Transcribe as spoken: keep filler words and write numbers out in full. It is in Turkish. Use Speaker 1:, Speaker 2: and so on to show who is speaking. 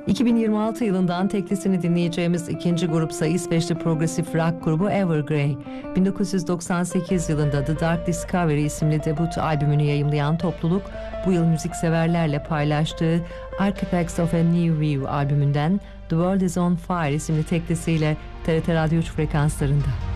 Speaker 1: iki bin yirmi altı yılından teklisini dinleyeceğimiz ikinci grupsa İsveçli progresif rock grubu Evergrey. bin dokuz yüz doksan sekiz yılında The Dark Discovery isimli debut albümünü yayımlayan topluluk, bu yıl müzikseverlerle paylaştığı Architects of a New View albümünden The World is on Fire isimli teklisiyle T R T Radyo üç frekanslarında.